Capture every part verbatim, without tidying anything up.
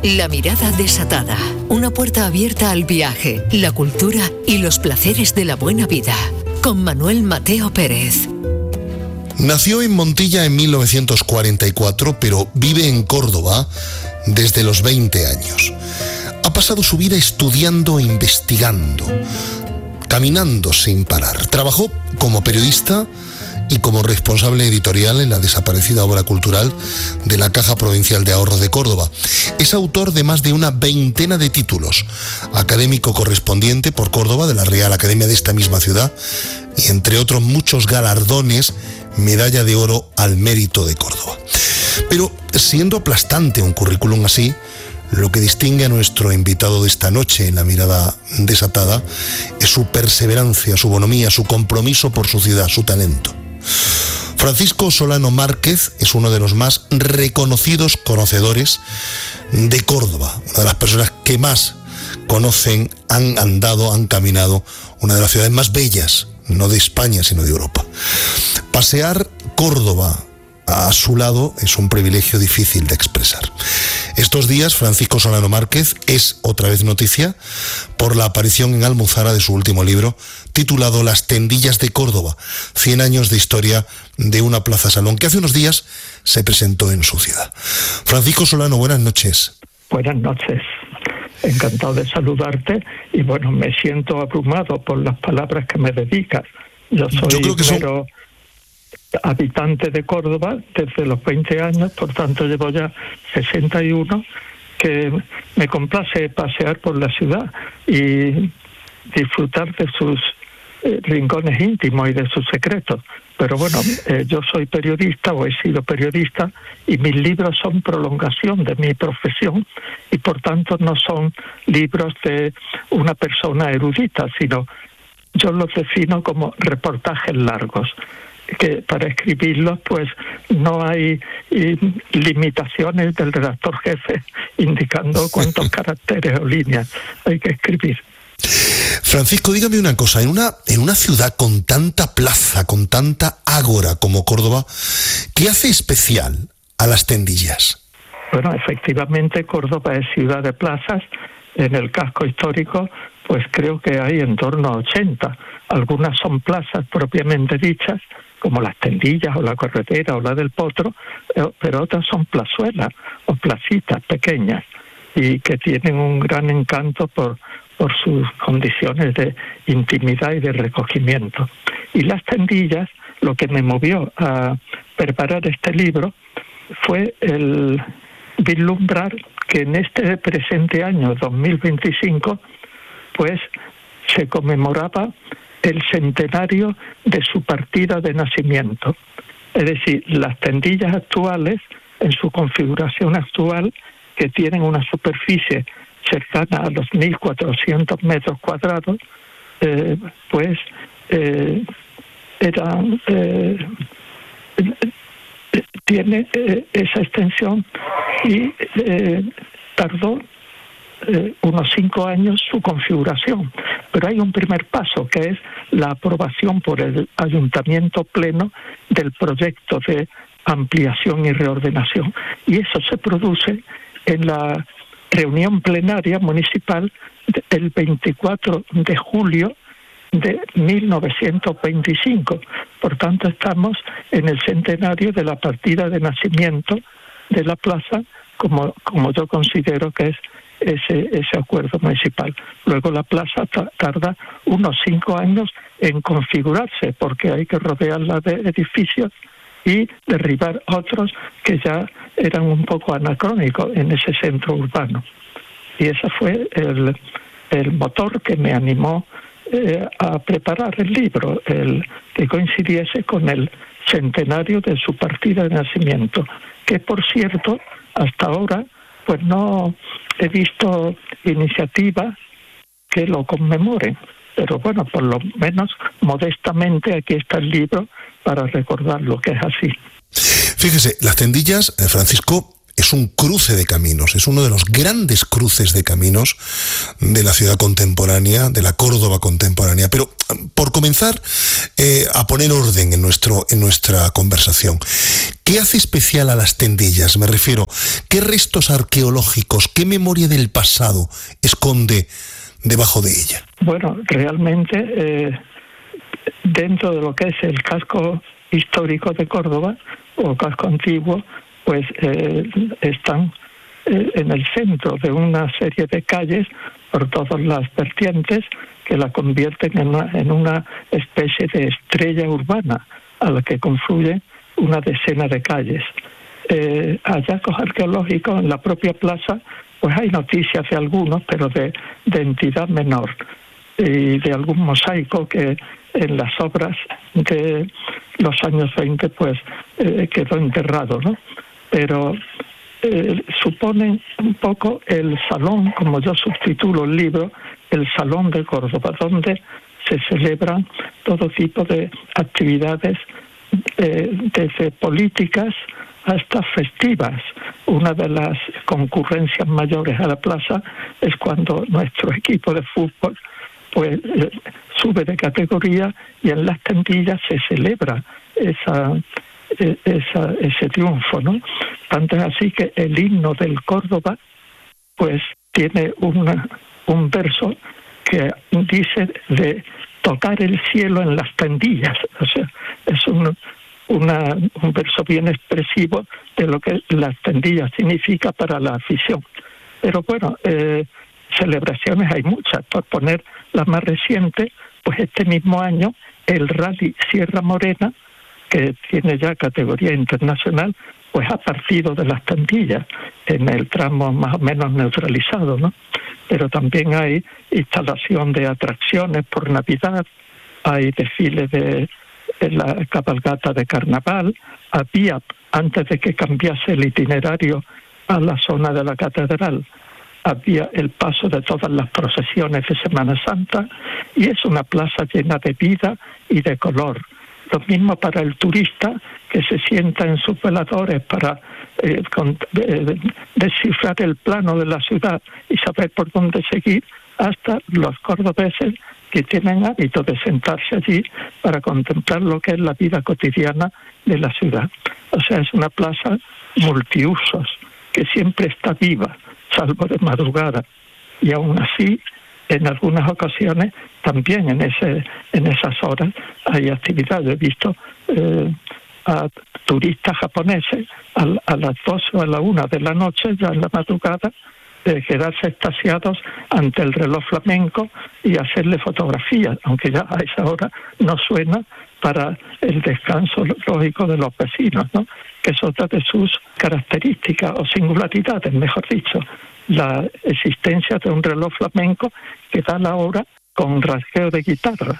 La mirada desatada. Una puerta abierta al viaje, la cultura y los placeres de la buena vida. Con Manuel Mateo Pérez. Nació en Montilla en mil novecientos cuarenta y cuatro, pero vive en Córdoba desde los veinte años. Ha pasado su vida estudiando e investigando, caminando sin parar. Trabajó como periodista y como responsable editorial en la desaparecida obra cultural de la Caja Provincial de Ahorro de Córdoba. Es autor de más de una veintena de títulos, académico correspondiente por Córdoba de la Real Academia de esta misma ciudad y entre otros muchos galardones, medalla de oro al mérito de Córdoba. Pero siendo aplastante un currículum así, lo que distingue a nuestro invitado de esta noche en La Mirada Desatada es su perseverancia, su bonomía, su compromiso por su ciudad, su talento. Francisco Solano Márquez es uno de los más reconocidos conocedores de Córdoba, una de las personas que más conocen, han andado, han caminado, una de las ciudades más bellas, no de España, sino de Europa. Pasear Córdoba a su lado es un privilegio difícil de expresar. Estos días, Francisco Solano Márquez es otra vez noticia por la aparición en Almuzara de su último libro, titulado Las Tendillas de Córdoba, cien años de historia de una plaza salón, que hace unos días se presentó en su ciudad. Francisco Solano, buenas noches. Buenas noches. Encantado de saludarte y bueno, me siento abrumado por las palabras que me dedicas. Yo soy Yo creo que mero son... habitante de Córdoba desde los veinte años, por tanto llevo ya sesenta y uno, que me complace pasear por la ciudad y disfrutar de sus eh, rincones íntimos y de sus secretos. Pero bueno, eh, yo soy periodista o he sido periodista y mis libros son prolongación de mi profesión y por tanto no son libros de una persona erudita, sino yo los defino como reportajes largos, que para escribirlos pues no hay eh, limitaciones del redactor jefe indicando cuántos caracteres o líneas hay que escribir. Francisco, dígame una cosa, en una, en una ciudad con tanta plaza, con tanta ágora como Córdoba, ¿qué hace especial a las Tendillas? Bueno, efectivamente Córdoba es ciudad de plazas. En el casco histórico pues creo que hay en torno a ochenta. Algunas son plazas propiamente dichas, como las Tendillas o la Corretera o la del Potro, pero otras son plazuelas o placitas pequeñas y que tienen un gran encanto por, por sus condiciones de intimidad y de recogimiento. Y las Tendillas, lo que me movió a preparar este libro fue el vislumbrar que en este presente año dos mil veinticinco pues se conmemoraba el centenario de su partida de nacimiento. Es decir, las Tendillas actuales, en su configuración actual, que tienen una superficie cercana a los mil cuatrocientos metros cuadrados, eh, pues eh, eran, eh, tiene eh, esa extensión y eh, tardó Eh, unos cinco años su configuración, pero hay un primer paso que es la aprobación por el Ayuntamiento Pleno del proyecto de ampliación y reordenación, y eso se produce en la reunión plenaria municipal el veinticuatro de julio de mil novecientos veinticinco. Por tanto, estamos en el centenario de la partida de nacimiento de la plaza, como, como yo considero que es ese ese acuerdo municipal. Luego la plaza t- tarda unos cinco años en configurarse, porque hay que rodearla de edificios y derribar otros que ya eran un poco anacrónicos en ese centro urbano. Y ese fue el, el motor que me animó eh, a preparar el libro, el que coincidiese con el centenario de su partida de nacimiento, que por cierto, hasta ahora pues no he visto iniciativas que lo conmemoren, pero bueno, por lo menos modestamente aquí está el libro para recordar lo que es así. Fíjese, las Tendillas, eh, Francisco, es un cruce de caminos, es uno de los grandes cruces de caminos de la ciudad contemporánea, de la Córdoba contemporánea. Pero por comenzar eh, a poner orden en, nuestro, en nuestra conversación, ¿qué hace especial a las Tendillas? Me refiero, ¿qué restos arqueológicos, qué memoria del pasado esconde debajo de ella? Bueno, realmente eh, dentro de lo que es el casco histórico de Córdoba o casco antiguo, pues eh, están eh, en el centro de una serie de calles por todas las vertientes que la convierten en una, en una especie de estrella urbana a la que confluyen una decena de calles. Eh, hallazgos arqueológicos en la propia plaza, pues hay noticias de algunos, pero de, de entidad menor, y de algún mosaico que en las obras de los años veinte pues eh, quedó enterrado, ¿no? Pero eh, suponen un poco el salón, como yo subtitulo el libro, el Salón de Córdoba, donde se celebran todo tipo de actividades, eh, desde políticas hasta festivas. Una de las concurrencias mayores a la plaza es cuando nuestro equipo de fútbol pues eh, sube de categoría, y en las Tendillas se celebra esa, eh, esa ese triunfo, ¿no? Tanto es así que el himno del Córdoba pues tiene una, un verso que dice de tocar el cielo en las Tendillas. O sea, es un, una, un verso bien expresivo de lo que las Tendillas significa para la afición. Pero bueno, eh, celebraciones hay muchas. Por poner la más reciente, pues este mismo año el Rally Sierra Morena, que tiene ya categoría internacional, pues ha partido de las Tendillas en el tramo más o menos neutralizado, ¿no? Pero también hay instalación de atracciones por Navidad, hay desfiles de, de la cabalgata de carnaval, había, antes de que cambiase el itinerario a la zona de la catedral, había el paso de todas las procesiones de Semana Santa, y es una plaza llena de vida y de color. Lo mismo para el turista que se sienta en sus veladores para eh, con, eh, descifrar el plano de la ciudad y saber por dónde seguir, hasta los cordobeses que tienen hábito de sentarse allí para contemplar lo que es la vida cotidiana de la ciudad. O sea, es una plaza multiusos que siempre está viva, salvo de madrugada, y aún así en algunas ocasiones también en ese en esas horas hay actividad. He visto eh, a turistas japoneses a, a las doce o a la una de la noche, ya en la madrugada, eh, quedarse extasiados ante el reloj flamenco y hacerle fotografías, aunque ya a esa hora no suena, para el descanso lógico de los vecinos, ¿no? Que es otra de sus características o singularidades, mejor dicho, la existencia de un reloj flamenco que da la hora con rasgueo de guitarra.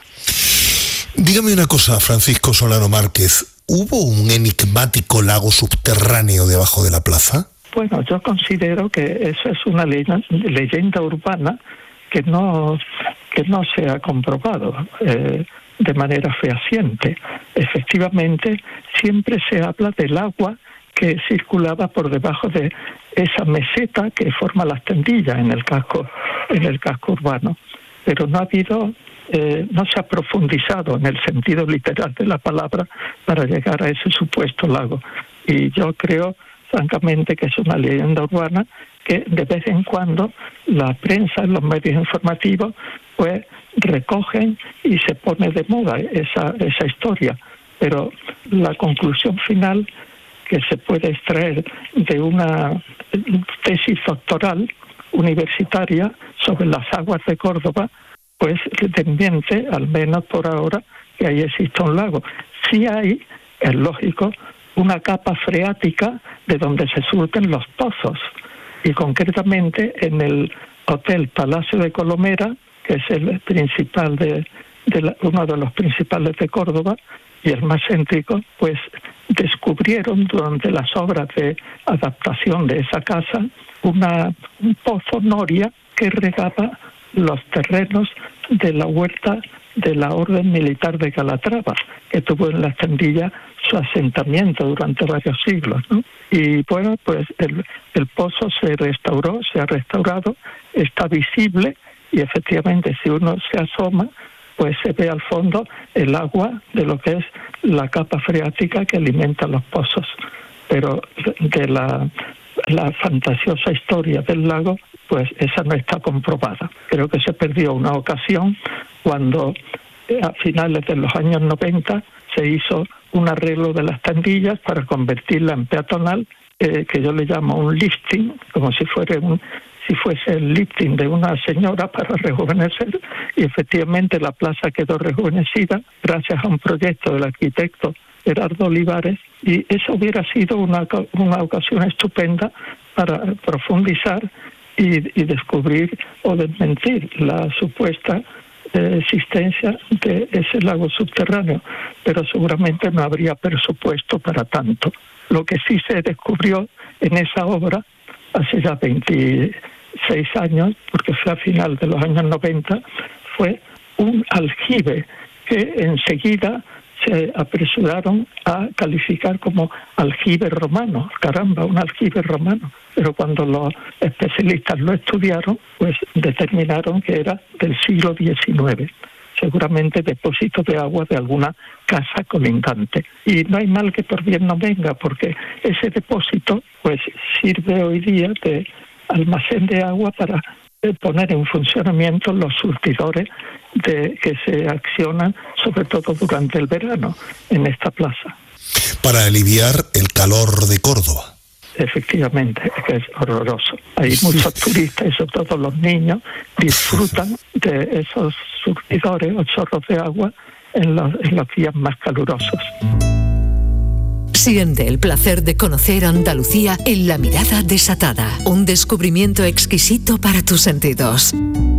Dígame una cosa, Francisco Solano Márquez, ¿hubo un enigmático lago subterráneo debajo de la plaza? Bueno, yo considero que eso es una leyenda, leyenda urbana que no, que no se ha comprobado eh, de manera fehaciente. Efectivamente, siempre se habla del agua que circulaba por debajo de esa meseta que forma las Tendillas en el casco, en el casco urbano. Pero no ha habido, eh, no se ha profundizado en el sentido literal de la palabra para llegar a ese supuesto lago. Y yo creo, francamente, que es una leyenda urbana que de vez en cuando la prensa, los medios informativos, pues recogen y se pone de moda esa, esa historia. Pero la conclusión final que se puede extraer de una tesis doctoral universitaria sobre las aguas de Córdoba, pues desmiente, al menos por ahora, que ahí existe un lago. Sí hay, es lógico, una capa freática de donde se surten los pozos, y concretamente en el Hotel Palacio de Colomera, que es el principal de, de la, uno de los principales de Córdoba y el más céntrico, pues descubrieron durante las obras de adaptación de esa casa una, un pozo noria que regaba los terrenos de la huerta de la Orden Militar de Calatrava, que tuvo en las Tendillas su asentamiento durante varios siglos, ¿no? Y bueno, pues el, el pozo se restauró, se ha restaurado, está visible y efectivamente si uno se asoma, pues se ve al fondo el agua de lo que es la capa freática que alimenta los pozos. Pero de la, la fantasiosa historia del lago, pues esa no está comprobada. Creo que se perdió una ocasión cuando a finales de los años noventa se hizo un arreglo de las Tandillas para convertirla en peatonal, eh, que yo le llamo un lifting, como si fuera un, si fuese el lifting de una señora para rejuvenecer, y efectivamente la plaza quedó rejuvenecida gracias a un proyecto del arquitecto Gerardo Olivares, y eso hubiera sido una, una ocasión estupenda para profundizar y, y descubrir o desmentir la supuesta eh, existencia de ese lago subterráneo, pero seguramente no habría presupuesto para tanto. Lo que sí se descubrió en esa obra hace ya veintiséis años, porque fue a final de los años noventa, fue un aljibe que enseguida se apresuraron a calificar como aljibe romano. Caramba, un aljibe romano. Pero cuando los especialistas lo estudiaron, pues determinaron que era del siglo diecinueve. Seguramente depósito de agua de alguna casa colindante. Y no hay mal que por bien no venga, porque ese depósito pues sirve hoy día de almacén de agua para poner en funcionamiento los surtidores de que se accionan sobre todo durante el verano en esta plaza. Para aliviar el calor de Córdoba. Efectivamente, que es horroroso. Hay muchos turistas y sobre todo los niños disfrutan de esos surtidores o chorros de agua en los, en los días más calurosos. Siente el placer de conocer Andalucía en La Mirada Desatada, un descubrimiento exquisito para tus sentidos.